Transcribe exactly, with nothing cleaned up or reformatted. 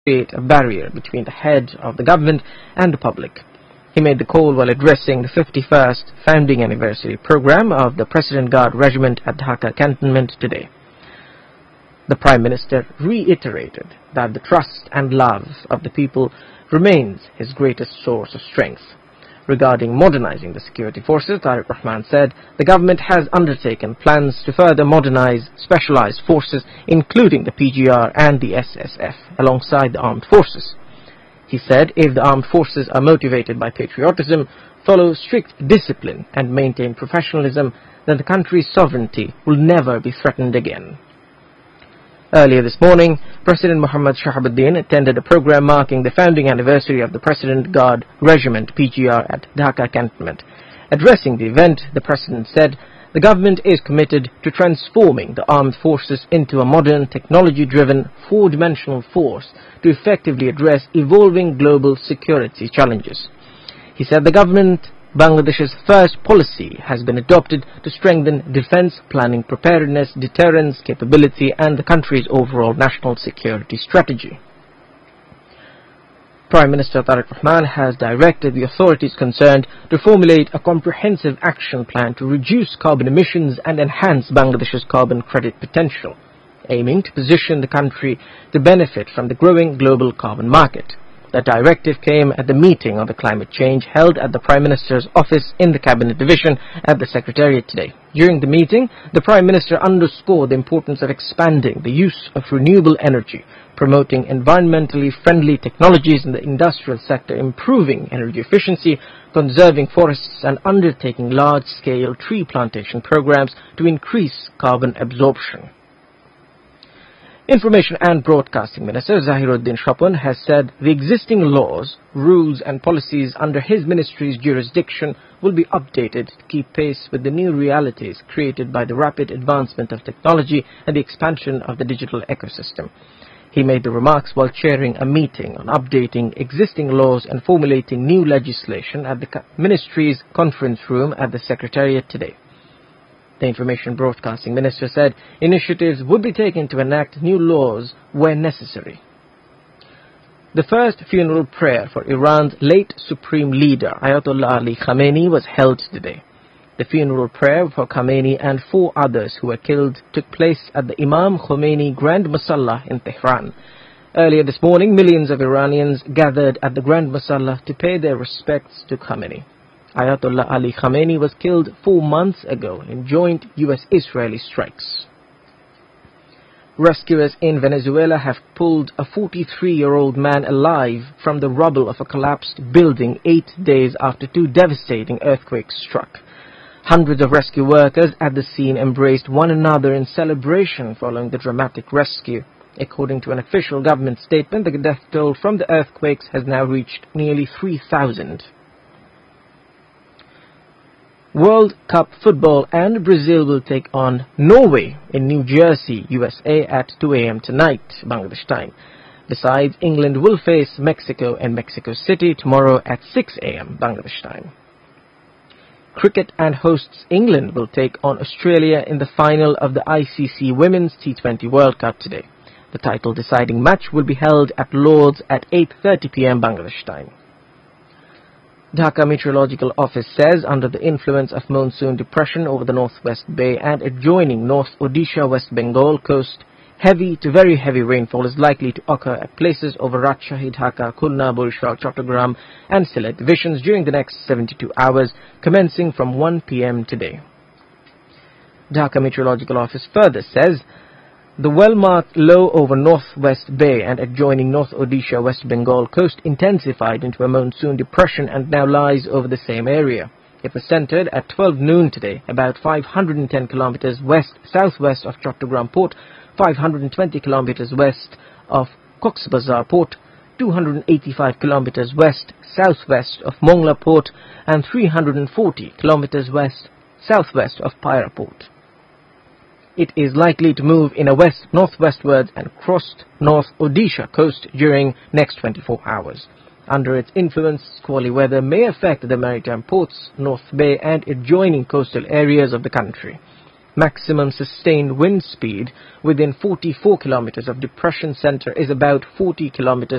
create a barrier between the head of the government and the public. He made the call while addressing the fifty-first founding anniversary program of the President Guard Regiment at Dhaka Cantonment today. The Prime Minister reiterated that the trust and love of the people remains his greatest source of strength. Regarding modernizing the security forces, Tariq Rahman said the government has undertaken plans to further modernize specialized forces, including the P G R and the S S F, alongside the armed forces. He said if the armed forces are motivated by patriotism, follow strict discipline and maintain professionalism, then the country's sovereignty will never be threatened again. Earlier this morning, President Muhammad Shahabuddin attended a program marking the founding anniversary of the President Guard Regiment P G R at Dhaka Cantonment. Addressing the event, the President said the government is committed to transforming the armed forces into a modern, technology-driven, four-dimensional force to effectively address evolving global security challenges. He said the government Bangladesh's first policy has been adopted to strengthen defense planning preparedness, deterrence, capability and the country's overall national security strategy. Prime Minister Tariq Rahman has directed the authorities concerned to formulate a comprehensive action plan to reduce carbon emissions and enhance Bangladesh's carbon credit potential, aiming to position the country to benefit from the growing global carbon market. The directive came at the meeting on the climate change held at the Prime Minister's office in the Cabinet Division at the Secretariat today. During the meeting, the Prime Minister underscored the importance of expanding the use of renewable energy, promoting environmentally friendly technologies in the industrial sector, improving energy efficiency, conserving forests and undertaking large-scale tree plantation programs to increase carbon absorption. Information and Broadcasting Minister Zahiruddin Shapun has said the existing laws, rules and policies under his ministry's jurisdiction will be updated to keep pace with the new realities created by the rapid advancement of technology and the expansion of the digital ecosystem. He made the remarks while chairing a meeting on updating existing laws and formulating new legislation at the ministry's conference room at the Secretariat today. The Information Broadcasting Minister said initiatives would be taken to enact new laws where necessary. The first funeral prayer for Iran's late Supreme Leader Ayatollah Ali Khamenei was held today. The funeral prayer for Khamenei and four others who were killed took place at the Imam Khomeini Grand Musalla in Tehran. Earlier this morning, millions of Iranians gathered at the Grand Musalla to pay their respects to Khamenei. Ayatollah Ali Khamenei was killed four months ago in joint U S-Israeli strikes. Rescuers in Venezuela have pulled a forty-three-year-old man alive from the rubble of a collapsed building eight days after two devastating earthquakes struck. Hundreds of rescue workers at the scene embraced one another in celebration following the dramatic rescue. According to an official government statement, the death toll from the earthquakes has now reached nearly three thousand. World Cup football and Brazil will take on Norway in New Jersey, U S A at two a m tonight, Bangladesh time. Besides, England will face Mexico in Mexico City tomorrow at six a m Bangladesh time. Cricket and hosts England will take on Australia in the final of the I C C Women's T twenty World Cup today. The title deciding match will be held at Lord's at eight thirty p m Bangladesh time. Dhaka Meteorological Office says under the influence of monsoon depression over the Northwest Bay and adjoining North Odisha West Bengal coast, heavy to very heavy rainfall is likely to occur at places over Rajshahi, Dhaka, Khulna, Borishal, Chattogram and Sylhet divisions during the next seventy-two hours, commencing from one p m today. Dhaka Meteorological Office further says the well-marked low over Northwest Bay and adjoining North Odisha West Bengal coast intensified into a monsoon depression and now lies over the same area. It was centered at twelve noon today, about five hundred ten kilometers west-southwest of Chattogram Port, five hundred twenty kilometers west of Cox's Bazar Port, two hundred eighty-five kilometers west-southwest of Mongla Port, and three hundred forty kilometers west-southwest of Paira Port. It is likely to move in a west-northwestwards and cross North Odisha coast during next twenty-four hours. Under its influence, squally weather may affect the maritime ports, North Bay and adjoining coastal areas of the country. Maximum sustained wind speed within forty-four kilometers of depression center is about forty kilometers